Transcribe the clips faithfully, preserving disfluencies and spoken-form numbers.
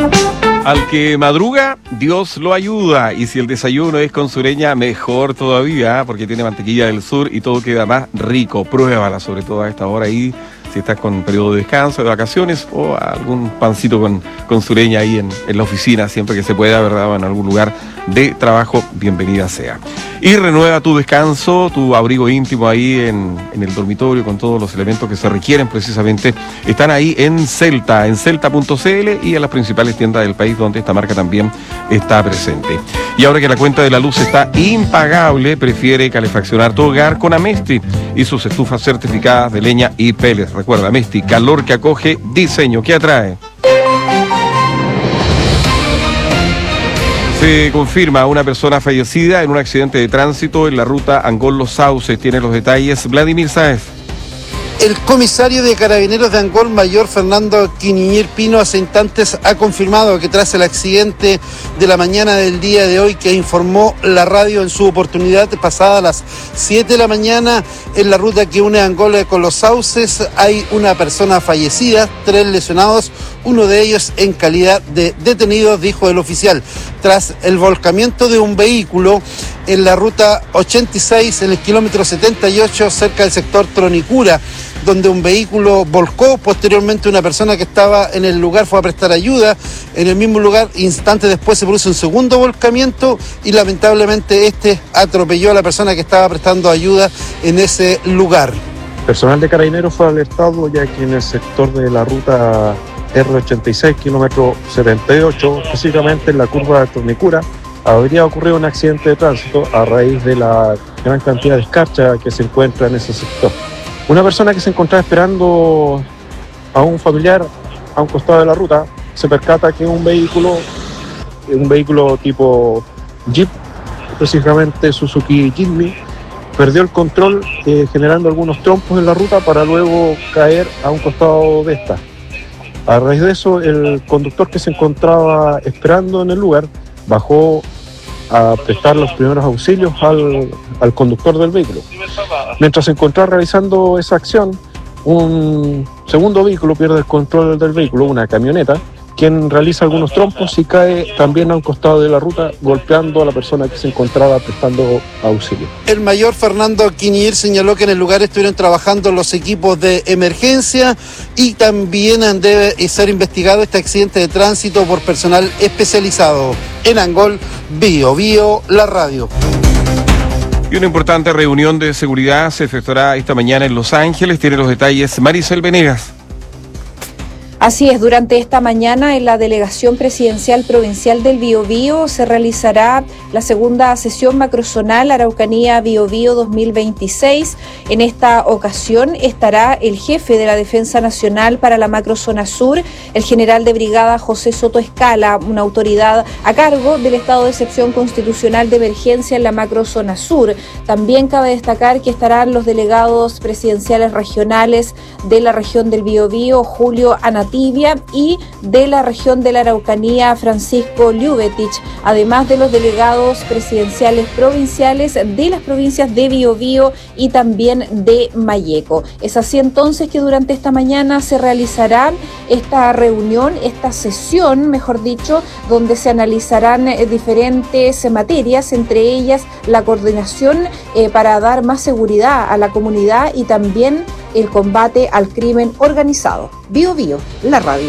Al que madruga, Dios lo ayuda. Y si el desayuno es con sureña, mejor todavía, porque tiene mantequilla del sur y todo queda más rico. Pruébala, sobre todo a esta hora ahí, si estás con periodo de descanso, de vacaciones, o algún pancito con, con sureña ahí en, en la oficina, siempre que se pueda, ¿verdad? O en algún lugar de trabajo, bienvenida sea. Y renueva tu descanso, tu abrigo íntimo ahí en, en el dormitorio con todos los elementos que se requieren precisamente. Están ahí en Celta, en celta punto c l y en las principales tiendas del país donde esta marca también está presente. Y ahora que la cuenta de la luz está impagable, prefiere calefaccionar tu hogar con Amesti y sus estufas certificadas de leña y pellets. Recuerda, Amesti, calor que acoge, diseño que atrae. Se confirma una persona fallecida en un accidente de tránsito en la ruta Angol-Los Sauces. Tiene los detalles Vladimir Sáez. El comisario de Carabineros de Angol, mayor Fernando Quiñiñer Pino, hace instantes ha confirmado que tras el accidente de la mañana del día de hoy que informó la radio en su oportunidad pasada a las siete de la mañana en la ruta que une Angol con Los Sauces, hay una persona fallecida, tres lesionados, uno de ellos en calidad de detenido, dijo el oficial, tras el volcamiento de un vehículo en la ruta ochenta y seis, en el kilómetro setenta y ocho, cerca del sector Tronicura, donde un vehículo volcó. Posteriormente una persona que estaba en el lugar fue a prestar ayuda. En el mismo lugar, instantes después, se produce un segundo volcamiento y lamentablemente este atropelló a la persona que estaba prestando ayuda en ese lugar. Personal de Carabineros fue alertado ya que en el sector de la ruta R ochenta y seis, kilómetro setenta y ocho, específicamente en la curva de Tornicura, habría ocurrido un accidente de tránsito a raíz de la gran cantidad de escarcha que se encuentra en ese sector. Una persona que se encontraba esperando a un familiar a un costado de la ruta se percata que un vehículo, un vehículo tipo Jeep, específicamente Suzuki Jimny, perdió el control eh, generando algunos trompos en la ruta para luego caer a un costado de esta. A raíz de eso, el conductor que se encontraba esperando en el lugar bajó a prestar los primeros auxilios al, al conductor del vehículo. Mientras se encontraba realizando esa acción, un segundo vehículo pierde el control del vehículo, una camioneta, quien realiza algunos trompos y cae también a un costado de la ruta, golpeando a la persona que se encontraba prestando auxilio. El mayor Fernando Quiñiñer señaló que en el lugar estuvieron trabajando los equipos de emergencia y también debe ser investigado este accidente de tránsito por personal especializado. En Angol, Bio Bio, la radio. Y una importante reunión de seguridad se efectuará esta mañana en Los Ángeles. Tiene los detalles Maricel Venegas. Así es, durante esta mañana en la Delegación Presidencial Provincial del Biobío se realizará la segunda sesión macrozonal Araucanía Biobío dos mil veintiséis. En esta ocasión estará el jefe de la Defensa Nacional para la Macrozona Sur, el general de brigada José Soto Escala, una autoridad a cargo del estado de excepción constitucional de emergencia en la Macrozona Sur. También cabe destacar que estarán los delegados presidenciales regionales de la región del Biobío, Julio Anatolio y de la región de la Araucanía, Francisco Liubetich, además de los delegados presidenciales provinciales de las provincias de Biobío y también de Malleco. Es así entonces que durante esta mañana se realizará esta reunión, esta sesión, mejor dicho, donde se analizarán diferentes materias, entre ellas la coordinación eh, para dar más seguridad a la comunidad y también el combate al crimen organizado. Bio Bio, la radio.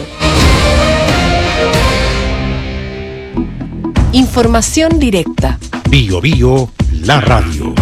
Información directa. Bio Bio, la radio.